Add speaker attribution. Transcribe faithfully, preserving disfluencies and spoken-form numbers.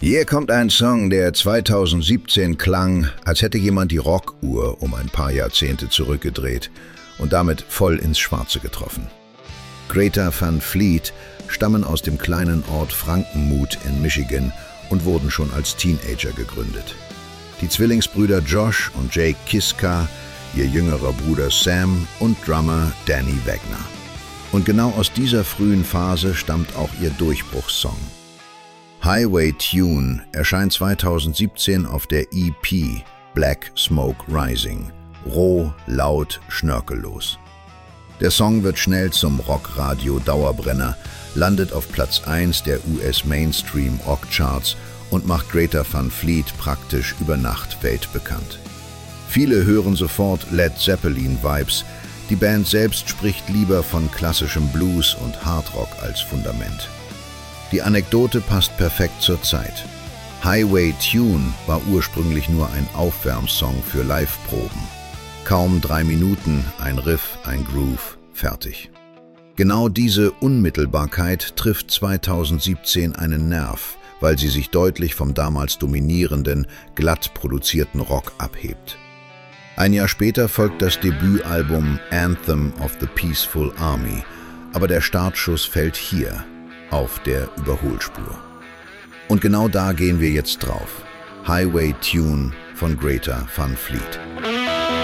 Speaker 1: Hier kommt ein Song, der zweitausendsiebzehn klang, als hätte jemand die Rockuhr um ein paar Jahrzehnte zurückgedreht und damit voll ins Schwarze getroffen. Greta Van Fleet stammen aus dem kleinen Ort Frankenmuth in Michigan und wurden schon als Teenager gegründet. Die Zwillingsbrüder Josh und Jake Kiska, ihr jüngerer Bruder Sam und Drummer Danny Wagner. Und genau aus dieser frühen Phase stammt auch ihr Durchbruchssong. Highway Tune erscheint zweitausendsiebzehn auf der E P Black Smoke Rising. Roh, laut, schnörkellos. Der Song wird schnell zum Rockradio-Dauerbrenner, landet auf Platz eins der U S Mainstream Rock Charts und macht Greta Van Fleet praktisch über Nacht weltbekannt. Viele hören sofort Led Zeppelin-Vibes, die Band selbst spricht lieber von klassischem Blues und Hardrock als Fundament. Die Anekdote passt perfekt zur Zeit. Highway Tune war ursprünglich nur ein Aufwärmsong für Live-Proben. Kaum drei Minuten, ein Riff, ein Groove, fertig. Genau diese Unmittelbarkeit trifft zweitausendsiebzehn einen Nerv, weil sie sich deutlich vom damals dominierenden, glatt produzierten Rock abhebt. Ein Jahr später folgt das Debütalbum Anthem of the Peaceful Army, aber der Startschuss fällt hier, auf der Überholspur. Und genau da gehen wir jetzt drauf. Highway Tune von Greta Van Fleet.